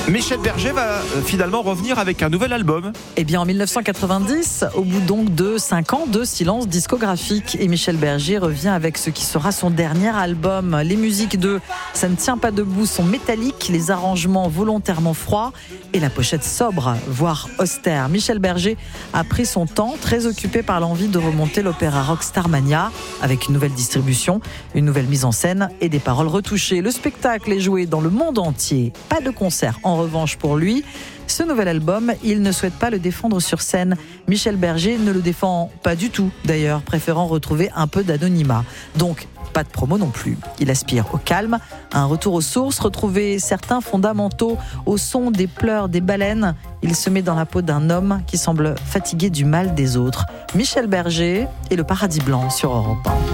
Michel Berger va finalement revenir avec un nouvel album. Eh bien, en 1990, au bout donc de 5 ans de silence discographique, et Michel Berger revient avec ce qui sera son dernier album. Les musiques de Ça ne tient pas debout sont métalliques, les arrangements volontairement froids et la pochette sobre, voire austère. Michel Berger a pris son temps, très occupé par l'envie de remonter l'opéra rock Starmania, avec une nouvelle distribution, une nouvelle mise en scène et des paroles retouchées. Le spectacle est joué dans le monde entier. Pas de concert en revanche pour lui. Ce nouvel album, il ne souhaite pas le défendre sur scène. Michel Berger ne le défend pas du tout, d'ailleurs, préférant retrouver un peu d'anonymat. Donc, pas de promo non plus. Il aspire au calme, à un retour aux sources, retrouver certains fondamentaux au son des pleurs des baleines. Il se met dans la peau d'un homme qui semble fatigué du mal des autres. Michel Berger et le Paradis Blanc sur Europe 1.